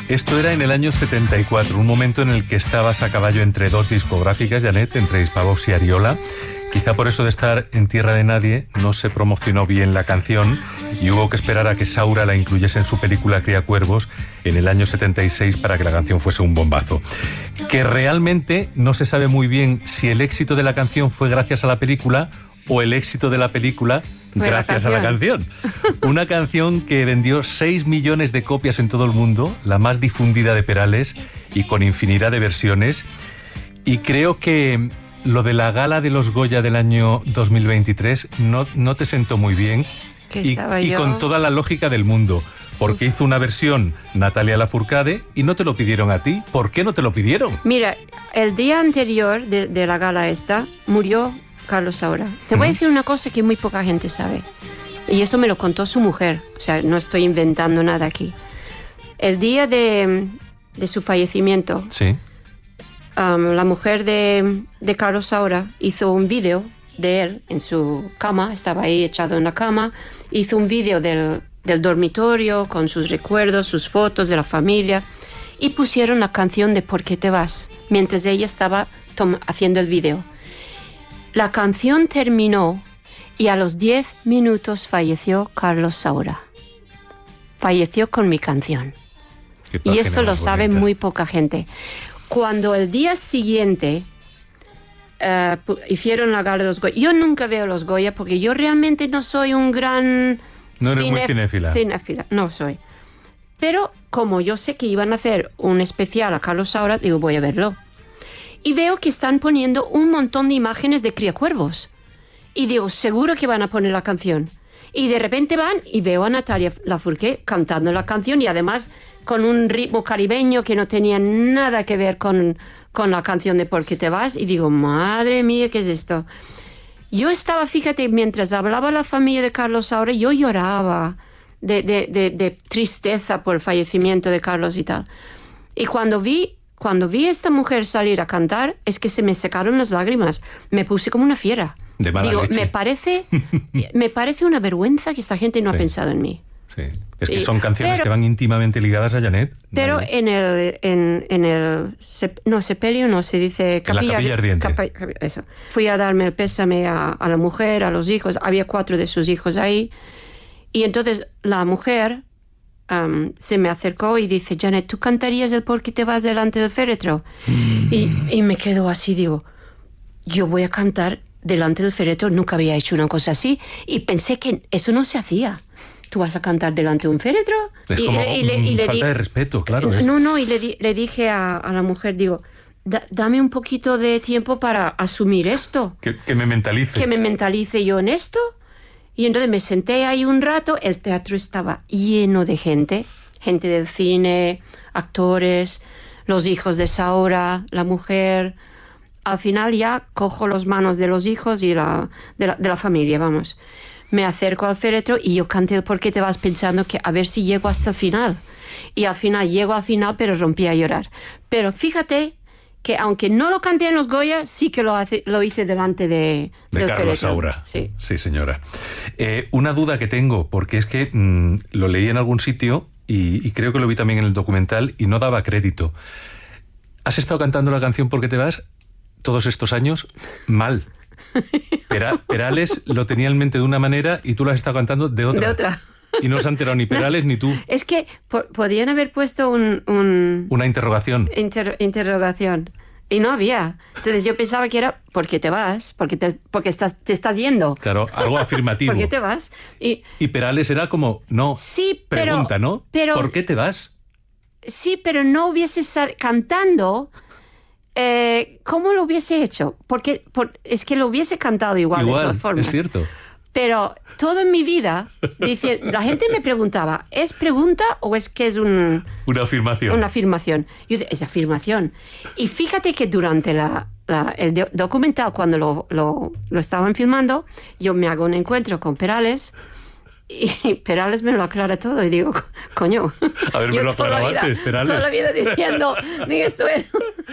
Esto era en el año 74, un momento en el que estabas a caballo entre dos discográficas, Janet, entre Hispavox y Ariola. Quizá por eso de estar en tierra de nadie no se promocionó bien la canción y hubo que esperar a que Saura la incluyese en su película Criacuervos en el año 76 para que la canción fuese un bombazo. Que realmente no se sabe muy bien si el éxito de la canción fue gracias a la película o el éxito de la película gracias a la canción. Una canción que vendió 6 millones de copias en todo el mundo, la más difundida de Perales y con infinidad de versiones. Y creo que lo de la gala de los Goya del año 2023 no te sentó muy bien y con toda la lógica del mundo, porque hizo una versión Natalia Lafourcade y no te lo pidieron a ti. ¿Por qué no te lo pidieron? Mira, el día anterior de la gala esta murió Carlos Saura. Te voy a decir una cosa que muy poca gente sabe, y eso me lo contó su mujer, o sea, no estoy inventando nada aquí. El día de su fallecimiento, sí. La mujer de Carlos Saura hizo un vídeo de él en su cama, estaba ahí echado en la cama, hizo un vídeo del dormitorio con sus recuerdos, sus fotos de la familia, y pusieron la canción de ¿Por qué te vas?, mientras ella estaba haciendo el vídeo. La canción terminó y a los 10 minutos falleció Carlos Saura. Falleció con mi canción. Y eso lo sabe muy poca gente. Cuando el día siguiente hicieron la gala de los Goya, yo nunca veo los Goya porque yo realmente no soy un gran... No eres muy cinéfila. No soy. Pero como yo sé que iban a hacer un especial a Carlos Saura, digo, voy a verlo. Y veo que están poniendo un montón de imágenes de Criacuervos. Y digo, seguro que van a poner la canción. Y de repente van y veo a Natalia Lafourcade cantando la canción y además con un ritmo caribeño que no tenía nada que ver con la canción de ¿Por qué te vas? Y digo, madre mía, ¿qué es esto? Yo estaba, fíjate, mientras hablaba la familia de Carlos Saura, yo lloraba de tristeza por el fallecimiento de Carlos y tal. Y cuando vi a esta mujer salir a cantar, es que se me secaron las lágrimas. Me puse como una fiera. De mala leche. Me parece una vergüenza que esta gente no ha pensado en mí. Sí. Es que son canciones que van íntimamente ligadas a Janet. Pero en el sepelio no se dice capilla, en la capilla ardiente. Eso. Fui a darme el pésame a la mujer, a los hijos. Había 4 de sus hijos ahí. Y entonces la mujer se me acercó y dice, Janet, ¿tú cantarías el ¿Por qué te vas delante del féretro? Y me quedo así, digo, yo voy a cantar delante del féretro. Nunca había hecho una cosa así. Y pensé que eso no se hacía. ¿Tú vas a cantar delante de un féretro? Es como falta de respeto, claro. No, y le dije a la mujer, digo, dame un poquito de tiempo para asumir esto. Que me mentalice. Que me mentalice yo en esto. Y entonces me senté ahí un rato, el teatro estaba lleno de gente del cine, actores, los hijos de Saura, la mujer. Al final ya cojo las manos de los hijos y de la familia, vamos. Me acerco al féretro y yo canté el ¿Por qué te vas?, pensando que a ver si llego hasta el final. Y al final llego al final, pero rompí a llorar. Pero fíjate que aunque no lo canté en los Goya, sí que lo hice delante del Carlos féretro. Saura. Sí, señora. Una duda que tengo, porque es que lo leí en algún sitio y creo que lo vi también en el documental y no daba crédito. ¿Has estado cantando la canción ¿Por qué te vas? Todos estos años mal. Perales lo tenía en mente de una manera y tú lo has estado cantando de otra. De otra. Y no se ha enterado ni Perales ni tú. Es que podían haber puesto una interrogación. Interrogación. Y no había. Entonces yo pensaba que era ¿por qué te vas? Porque te estás yendo. Claro, algo afirmativo. ¿Por qué te vas? Y Perales era como, no, sí, pregunta, ¿no? Pero, ¿por qué te vas? Sí, pero no hubiese cantando... ¿cómo lo hubiese hecho? Porque es que lo hubiese cantado igual de todas formas. Es cierto. Pero todo en mi vida, la gente me preguntaba, ¿es pregunta o es que es una afirmación? Una afirmación. Yo decía, es afirmación. Y fíjate que durante el documental, cuando lo estaban filmando, yo me hago un encuentro con Perales y Perales me lo aclara todo y digo, coño. A ver, me lo aclaraba antes, Perales. Toda la vida diciendo, ni esto es.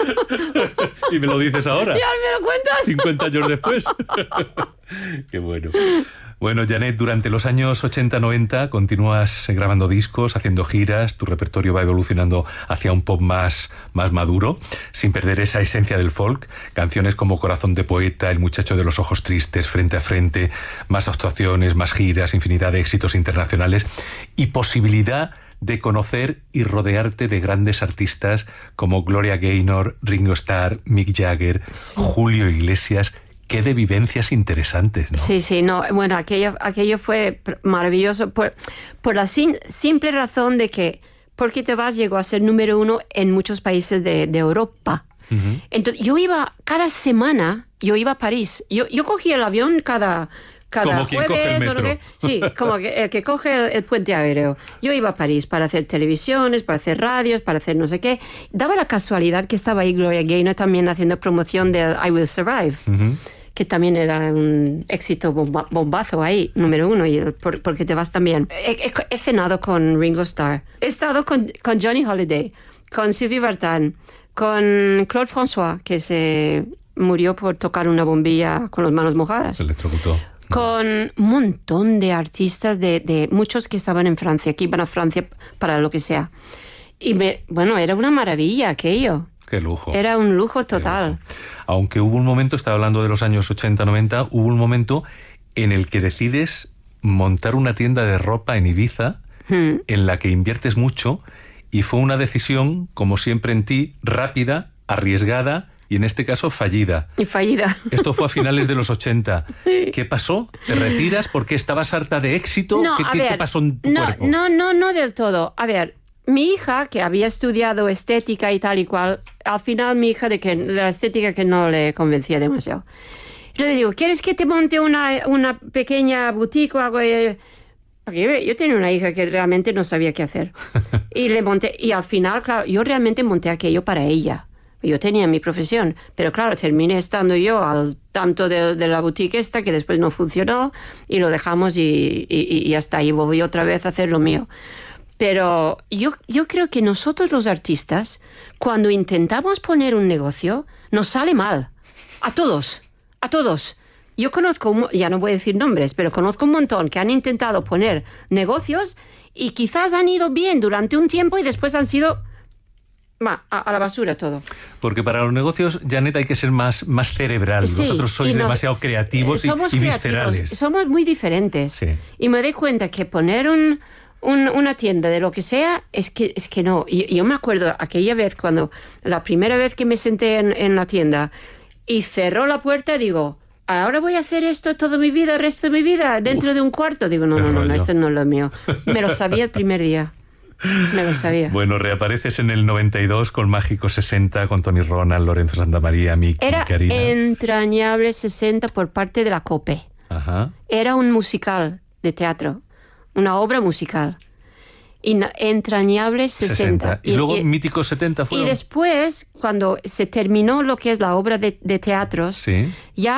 Y me lo dices ahora. Y ahora me lo cuentas. 50 años después. Qué bueno. Bueno, Janet, durante los años 80-90 continúas grabando discos, haciendo giras, tu repertorio va evolucionando hacia un pop más maduro, sin perder esa esencia del folk. Canciones como Corazón de poeta, El muchacho de los ojos tristes, Frente a frente, más actuaciones, más giras, infinidad de éxitos internacionales y posibilidad de conocer y rodearte de grandes artistas como Gloria Gaynor, Ringo Starr, Mick Jagger, sí. Julio Iglesias. Qué de vivencias interesantes, ¿no? Sí, no, bueno, aquello fue maravilloso por la simple razón de que Porque te vas llegó a ser número 1 en muchos países de Europa. Uh-huh. Entonces, cada semana yo iba a París. Yo cogía el avión cada como quien jueves, coge el metro. Sí, como el que coge el puente aéreo. Yo iba a París para hacer televisiones, para hacer radios, para hacer no sé qué. Daba la casualidad que estaba ahí Gloria Gaynor también haciendo promoción del I Will Survive. Uh-huh. Que también era un éxito bombazo ahí, número 1, y porque te vas también. He cenado con Ringo Starr, he estado con Johnny Holiday, con Sylvie Vartan, con Claude François, que se murió por tocar una bombilla con las manos mojadas. Se electrocutó. Con un montón de artistas, de muchos que estaban en Francia, que iban a Francia para lo que sea. Y era una maravilla aquello. Qué lujo. Era un lujo total. Lujo. Aunque hubo un momento, estaba hablando de los años 80-90, hubo un momento en el que decides montar una tienda de ropa en Ibiza, en la que inviertes mucho, y fue una decisión, como siempre en ti, rápida, arriesgada y en este caso fallida. Y fallida. Esto fue a finales de los 80. Sí. ¿Qué pasó? ¿Te retiras porque estabas harta de éxito? No, ¿Qué pasó en tu cuerpo? No del todo. A ver, mi hija, que había estudiado estética y tal y cual, al final mi hija de que la estética que no le convencía demasiado. Yo le digo, ¿quieres que te monte una pequeña boutique o algo? Porque yo tenía una hija que realmente no sabía qué hacer. Y le monté, y al final, claro, yo realmente monté aquello para ella. Yo tenía mi profesión, pero claro, terminé estando yo al tanto de la boutique esta, que después no funcionó, y lo dejamos y hasta ahí volví otra vez a hacer lo mío. Pero yo creo que nosotros los artistas, cuando intentamos poner un negocio, nos sale mal. A todos. Yo conozco, ya no voy a decir nombres, pero conozco un montón que han intentado poner negocios y quizás han ido bien durante un tiempo y después han sido a la basura todo. Porque para los negocios, Janet, hay que ser más cerebral. Sí, vosotros sois demasiado creativos y viscerales. Somos muy diferentes. Sí. Y me doy cuenta que poner una tienda de lo que sea, es que no. Yo me acuerdo aquella vez, cuando la primera vez que me senté en la tienda y cerró la puerta, digo, ahora voy a hacer esto toda mi vida, el resto de mi vida, dentro de un cuarto. Digo, no, esto no es lo mío. Me lo sabía el primer día. Me lo sabía. Bueno, reapareces en el 92 con Mágico 60, con Tony Ronald, Lorenzo Santamaría, Miki, Karina. Era Entrañable 60 por parte de la COPE. Ajá. Era un musical de teatro. Una obra musical. Entrañable 60. Y luego Mítico 70 fue. Y después, cuando se terminó lo que es la obra de teatros, sí. Ya